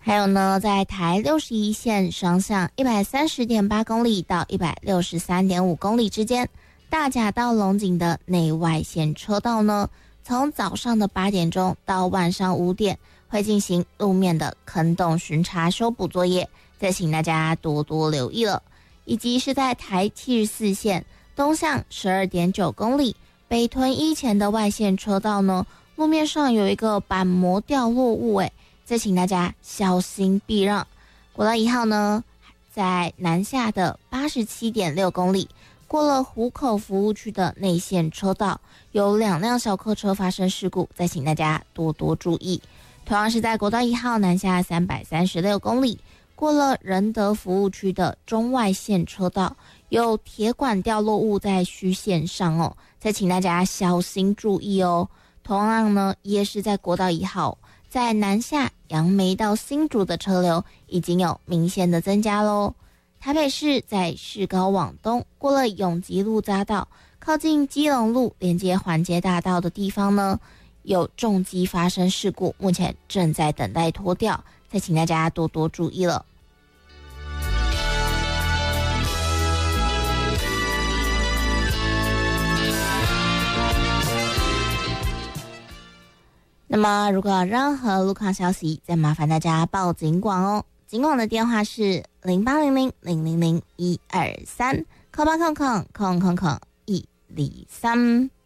还有呢，在台61线双向130.8公里到163.5公里之间，大甲到龙井的内外线车道呢，从早上的8点钟到晚上5点会进行路面的坑洞巡查修补作业，再请大家多多留意了。以及是在台74线东向12.9公里北屯一前的外线车道呢，路面上有一个板模掉落物，再请大家小心避让。国道1号呢，在南下的87.6公里，过了湖口服务区的内线车道，有2辆小客车发生事故，再请大家多多注意。同样是在国道1号南下336公里，过了仁德服务区的中外线车道，有铁管掉落物在虚线上再请大家小心注意哦。同样呢，也是在国道1号，在南下杨梅到新竹的车流已经有明显的增加咯。台北市在市高往东，过了永吉路匝道，靠近基隆路连接环街大道的地方呢，有重机发生事故，目前正在等待拖吊，再请大家多多注意了。那么如果有任何路况消息，再麻烦大家报警广哦。警广的电话是0800000123，0800000123。